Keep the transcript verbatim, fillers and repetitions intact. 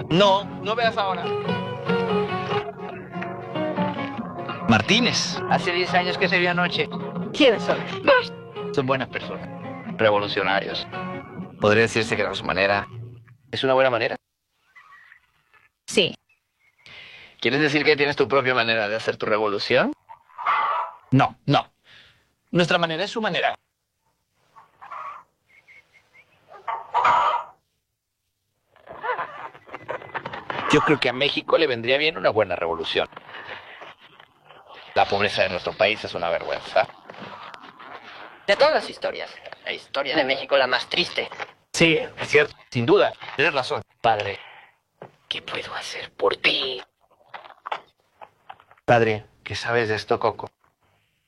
No, no veas ahora. Martínez. Hace diez años que se vio anoche. ¿Quiénes son? Son buenas personas. Revolucionarios. Podría decirse que a su manera. ¿Es una buena manera? Sí. ¿Quieres decir que tienes tu propia manera de hacer tu revolución? No, no. Nuestra manera es su manera. Yo creo que a México le vendría bien una buena revolución. La pobreza de nuestro país es una vergüenza. De todas las historias, la historia de México la más triste. Sí, es cierto. Sin duda. Tienes razón. Padre, ¿qué puedo hacer por ti? Padre, ¿qué sabes de esto, Coco?